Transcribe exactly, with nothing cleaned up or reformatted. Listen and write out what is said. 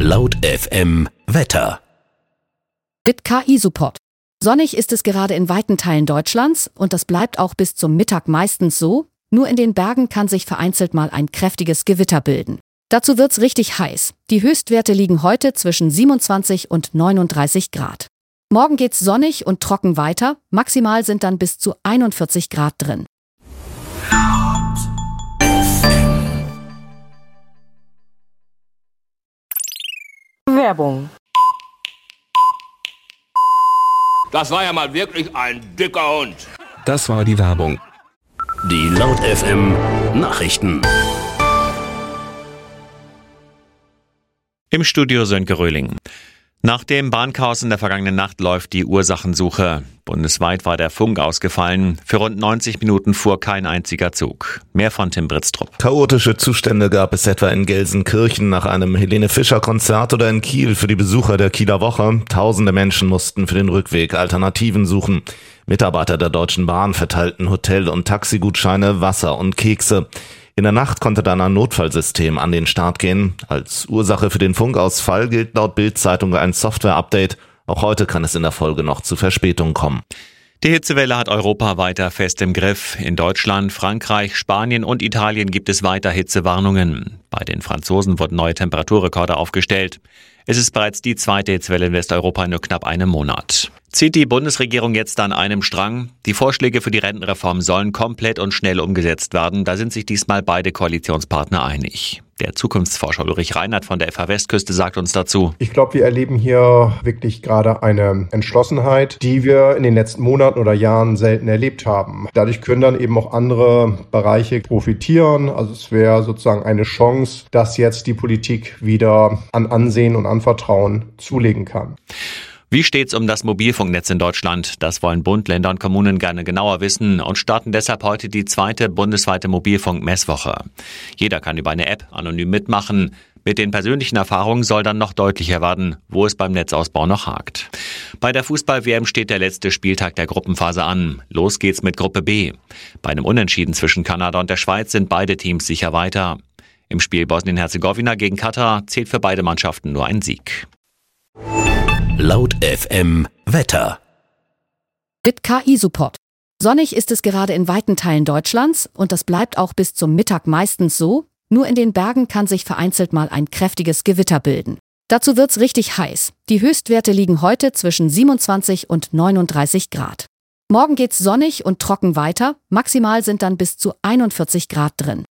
Laut F M Wetter. Mit K I-Support. Sonnig ist es gerade in weiten Teilen Deutschlands und das bleibt auch bis zum Mittag meistens so. Nur in den Bergen kann sich vereinzelt mal ein kräftiges Gewitter bilden. Dazu wird's richtig heiß. Die Höchstwerte liegen heute zwischen siebenundzwanzig und neununddreißig Grad. Morgen geht's sonnig und trocken weiter. Maximal sind dann bis zu einundvierzig Grad drin. Werbung. Das war ja mal wirklich ein dicker Hund. Das war die Werbung. Die Laut F M Nachrichten. Im Studio Sönke Röhling. Nach dem Bahnchaos in der vergangenen Nacht läuft die Ursachensuche. Bundesweit war der Funk ausgefallen. Für rund neunzig Minuten fuhr kein einziger Zug. Mehr von Tim Britztrup. Chaotische Zustände gab es etwa in Gelsenkirchen nach einem Helene-Fischer-Konzert oder in Kiel für die Besucher der Kieler Woche. Tausende Menschen mussten für den Rückweg Alternativen suchen. Mitarbeiter der Deutschen Bahn verteilten Hotel- und Taxigutscheine, Wasser und Kekse. In der Nacht konnte dann ein Notfallsystem an den Start gehen. Als Ursache für den Funkausfall gilt laut Bild-Zeitung ein Software-Update. Auch heute kann es in der Folge noch zu Verspätungen kommen. Die Hitzewelle hat Europa weiter fest im Griff. In Deutschland, Frankreich, Spanien und Italien gibt es weiter Hitzewarnungen. Bei den Franzosen wurden neue Temperaturrekorde aufgestellt. Es ist bereits die zweite Hitzewelle in Westeuropa in nur knapp einem Monat. Zieht die Bundesregierung jetzt an einem Strang? Die Vorschläge für die Rentenreform sollen komplett und schnell umgesetzt werden. Da sind sich diesmal beide Koalitionspartner einig. Der Zukunftsforscher Ulrich Reinhardt von der F H Westküste sagt uns dazu: Ich glaube, wir erleben hier wirklich gerade eine Entschlossenheit, die wir in den letzten Monaten oder Jahren selten erlebt haben. Dadurch können dann eben auch andere Bereiche profitieren. Also es wäre sozusagen eine Chance, dass jetzt die Politik wieder an Ansehen und an Vertrauen zulegen kann. Wie steht's um das Mobilfunknetz in Deutschland? Das wollen Bund, Länder und Kommunen gerne genauer wissen und starten deshalb heute die zweite bundesweite Mobilfunk-Messwoche. Jeder kann über eine App anonym mitmachen. Mit den persönlichen Erfahrungen soll dann noch deutlicher werden, wo es beim Netzausbau noch hakt. Bei der Fußball-W M steht der letzte Spieltag der Gruppenphase an. Los geht's mit Gruppe B. Bei einem Unentschieden zwischen Kanada und der Schweiz sind beide Teams sicher weiter. Im Spiel Bosnien-Herzegowina gegen Katar zählt für beide Mannschaften nur ein Sieg. Laut F M Wetter. Mit K I-Support. Sonnig ist es gerade in weiten Teilen Deutschlands und das bleibt auch bis zum Mittag meistens so. Nur in den Bergen kann sich vereinzelt mal ein kräftiges Gewitter bilden. Dazu wird's richtig heiß. Die Höchstwerte liegen heute zwischen siebenundzwanzig und neununddreißig Grad. Morgen geht's sonnig und trocken weiter. Maximal sind dann bis zu einundvierzig Grad drin.